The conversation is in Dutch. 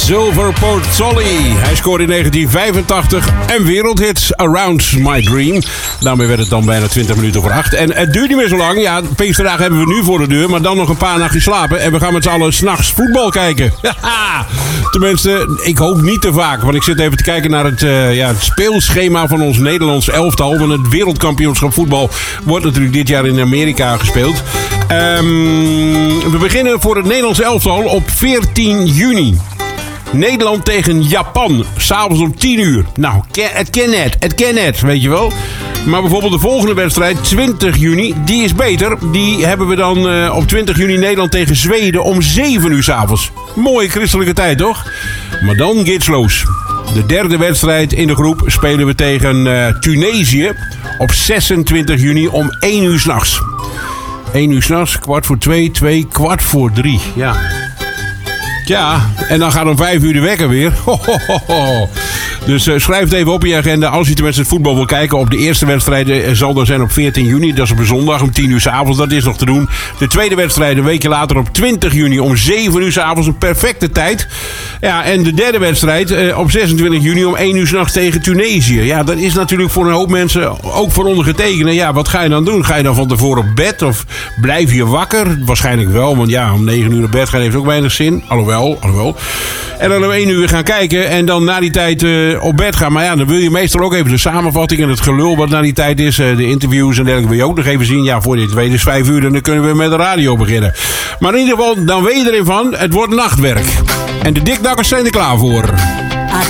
Silver Pozzoli. Hij scoorde in 1985 een wereldhit, Around My Dream. Daarmee werd het dan bijna 20 minuten voor 8. En het duurt niet meer zo lang. Ja, Pinksterdag hebben we nu voor de deur, maar dan nog een paar nachtjes slapen. En we gaan met z'n allen 's nachts voetbal kijken. Tenminste, ik hoop niet te vaak. Want ik zit even te kijken naar het speelschema van ons Nederlands elftal. Want het wereldkampioenschap voetbal wordt natuurlijk dit jaar in Amerika gespeeld. We beginnen voor het Nederlands elftal op 14 juni. Nederland tegen Japan, s'avonds om 10 uur. Nou, het ken net, weet je wel. Maar bijvoorbeeld de volgende wedstrijd, 20 juni, die is beter. Die hebben we dan op 20 juni Nederland tegen Zweden om 7 uur s'avonds. Mooie christelijke tijd, toch? Maar dan geht's los. De derde wedstrijd in de groep spelen we tegen Tunesië op 26 juni om 1 uur s'nachts. 1 uur s'nachts, 1:45, 2, 2:15, ja. Ja, en dan gaat om 5 uur de wekker weer. Dus schrijf het even op in je agenda als je tenminste het voetbal wil kijken. Op de eerste wedstrijd zal er zijn op 14 juni. Dat is op een zondag om 10 uur 's avonds. Dat is nog te doen. De tweede wedstrijd een weekje later op 20 juni om 7 uur 's avonds. Een perfecte tijd. Ja, en de derde wedstrijd op 26 juni om 1 uur 's nachts tegen Tunesië. Ja, dat is natuurlijk voor een hoop mensen, ook voor ondergetekende. Ja, wat ga je dan doen? Ga je dan van tevoren op bed of blijf je wakker? Waarschijnlijk wel, want ja, om 9 uur op bed gaan heeft ook weinig zin. Alhoewel. En dan om 1 uur gaan kijken en dan na die tijd op bed gaan. Maar ja, dan wil je meestal ook even de samenvatting en het gelul wat na die tijd is. De interviews en dergelijke wil je ook nog even zien. Ja, voor dit weet is 5 uur en dan kunnen we met de radio beginnen. Maar in ieder geval, dan weet je erin van, het wordt nachtwerk. En de dikdakkers zijn er klaar voor.